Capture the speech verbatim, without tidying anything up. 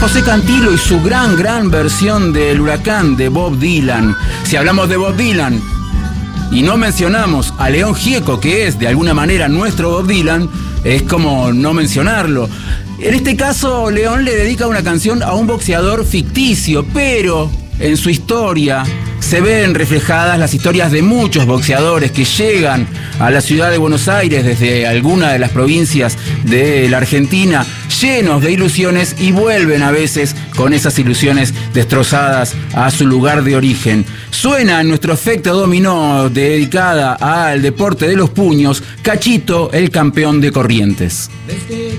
José Cantilo y su gran, gran versión del Huracán de Bob Dylan. Si hablamos de Bob Dylan y no mencionamos a León Gieco, que es de alguna manera nuestro Bob Dylan, es como no mencionarlo. En este caso, León le dedica una canción a un boxeador ficticio, pero en su historia se ven reflejadas las historias de muchos boxeadores que llegan a la ciudad de Buenos Aires desde alguna de las provincias de la Argentina, llenos de ilusiones, y vuelven a veces con esas ilusiones destrozadas a su lugar de origen. Suena en nuestro efecto dominó, dedicada al deporte de los puños, Cachito, el campeón de Corrientes.